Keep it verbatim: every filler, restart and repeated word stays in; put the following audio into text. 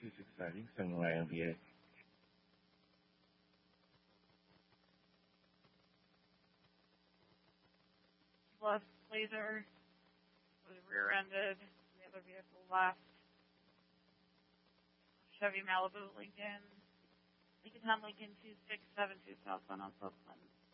This is exciting. San Ryan here. Left laser was rear-ended. The other vehicle left. Chevy Malibu, Lincoln. Lincoln Town, Lincoln two six seven two southbound on Southland.